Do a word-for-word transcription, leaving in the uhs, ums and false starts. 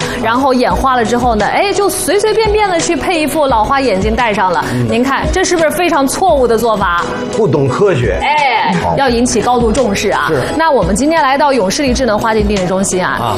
然后眼花了之后呢，哎，就随随便便的去配一副老花眼镜戴上了。嗯、您看，这是不是非常错误的做法？ 不懂科学， 哎，要引起高度重视啊。是。那我们今天来到永视力智能花镜定制中心啊，啊